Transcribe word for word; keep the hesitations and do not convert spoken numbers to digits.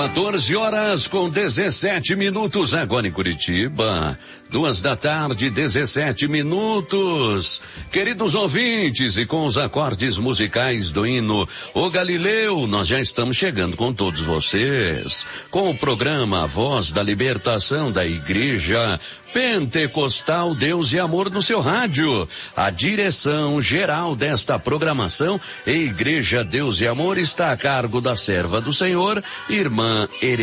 quatorze horas com dezessete minutos agora em Curitiba. Duas da tarde, dezessete minutos. Queridos ouvintes, e com os acordes musicais do hino O Galileu, nós já estamos chegando com todos vocês. Com o programa Voz da Libertação da Igreja Pentecostal Deus e Amor no seu rádio. A direção geral desta programação, Igreja Deus e Amor, está a cargo da serva do Senhor, irmã Ere